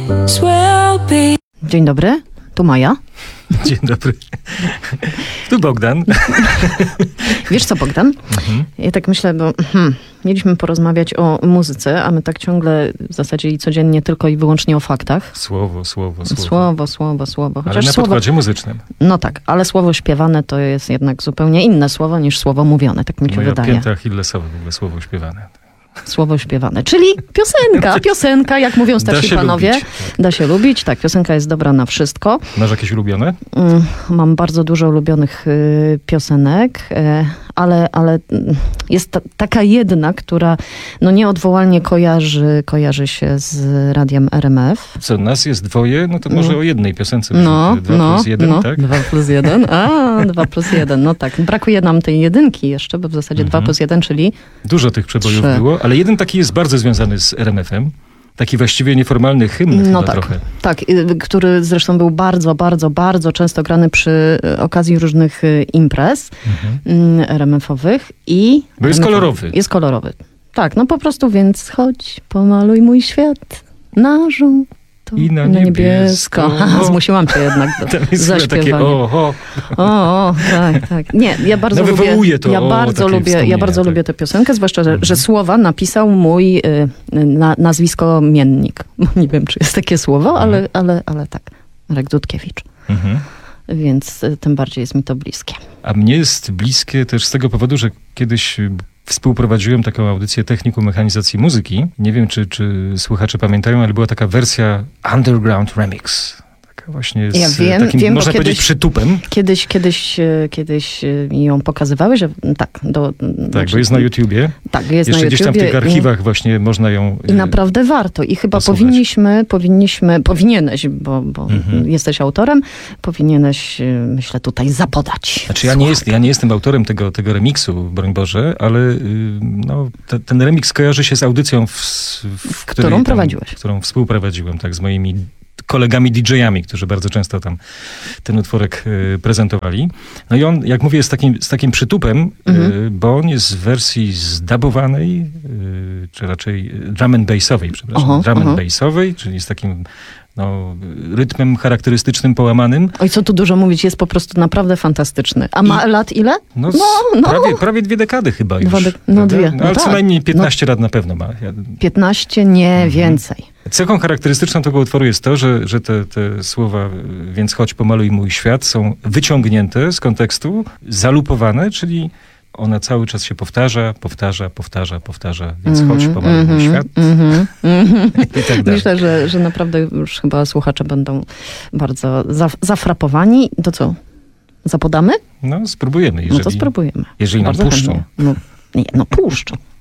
Dzień dobry, tu Maja. Dzień dobry. Tu Bogdan. Wiesz co, Bogdan? Ja tak myślę, bo mieliśmy porozmawiać o muzyce, a my tak ciągle w zasadzie i codziennie tylko i wyłącznie o faktach. Słowo. Słowo. Ale na podkładzie muzycznym. No tak, ale słowo śpiewane to jest jednak zupełnie inne słowo niż słowo mówione, tak mi się wydaje. Moja pięta achillesowa w ogóle słowo śpiewane. Słowo śpiewane, czyli piosenka, jak mówią starsi panowie. Lubić. Da się lubić, tak, piosenka jest dobra na wszystko. Masz jakieś ulubione? Mam bardzo dużo ulubionych piosenek, ale jest taka jedna, która no nieodwołalnie kojarzy się z radiem RMF. Co, nas jest dwoje? No to może o jednej piosence. 2+1, tak? 2+1, 2+1, no tak. Brakuje nam tej jedynki jeszcze, bo w zasadzie 2+1, czyli dużo tych przebojów 3. było, ale jeden taki jest bardzo związany z RMF-em. Taki właściwie nieformalny hymn chyba trochę. Tak, który zresztą był bardzo często grany przy okazji różnych imprez RMF-owych. Bo jest kolorowy. Jest kolorowy. Tak, no po prostu, więc chodź, pomaluj mój świat na żółto i na niebiesko. Zmusiłam cię jednak do zaśpiewania. Tak. Nie, ja bardzo lubię. To, ja bardzo lubię tę piosenkę, zwłaszcza, że słowa napisał mój nazwiskomiennik. Nie wiem, czy jest takie słowo, ale tak. Marek Dudkiewicz. Więc tym bardziej jest mi to bliskie. A mnie jest bliskie też z tego powodu, że kiedyś współprowadziłem taką audycję Technikum Mechanizacji Muzyki. Nie wiem, czy słuchacze pamiętają, ale była taka wersja Underground Remix. Taka właśnie z takim, można powiedzieć, przytupem. Kiedyś mi ją pokazywałeś, że tak. Bo jest na YouTubie. Tak, jest na YouTubie. Jeszcze gdzieś tam w tych archiwach właśnie można ją I naprawdę warto. I chyba powinieneś, bo jesteś autorem, powinieneś, myślę, tutaj zapodać. Znaczy ja nie jestem autorem tego remiksu, broń Boże, ale ten remix kojarzy się z audycją, którą prowadziłeś. Którą współprowadziłem, tak, z moimi kolegami DJ-ami, którzy bardzo często tam ten utworek prezentowali. No i on, jak mówię, jest z takim przytupem, bo on jest w wersji zdabowanej, czy raczej drum and bassowej, bassowej, czyli z takim rytmem charakterystycznym, połamanym. Oj, co tu dużo mówić, jest po prostu naprawdę fantastyczny. A ma lat ile? Prawie 2 dekady chyba już. Ale co najmniej 15 lat na pewno ma. 15, nie więcej. Cechą charakterystyczną tego utworu jest to, że te słowa, więc chodź, pomaluj mój świat, są wyciągnięte z kontekstu, zalupowane, czyli ona cały czas się powtarza, więc chodź, pomaluj mój świat. I tak dalej. Myślę, że naprawdę już chyba słuchacze będą bardzo zafrapowani. To co? Zapodamy? No, spróbujemy. To spróbujemy. Jeżeli nam puszczą. Puszczą.